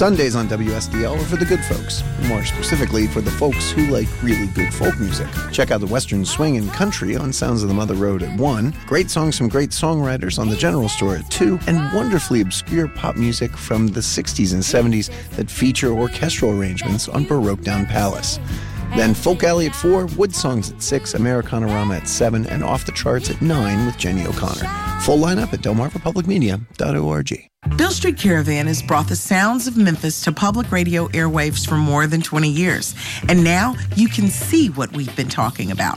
Sundays on WSDL are for the good folks. More specifically, for the folks who like really good folk music. Check out the Western Swing and Country on Sounds of the Mother Road at 1, great songs from great songwriters on the General Store at 2, and wonderfully obscure pop music from the 60s and 70s that feature orchestral arrangements on Baroque Down Palace. Then Folk Alley at 4, Wood Songs at 6, Americana-Rama at 7, and Off the Charts at 9 with Jenny O'Connor. Full lineup at delmarvapublicmedia.org. Beale Street Caravan has brought the sounds of Memphis to public radio airwaves for more than 20 years. And now you can see what we've been talking about.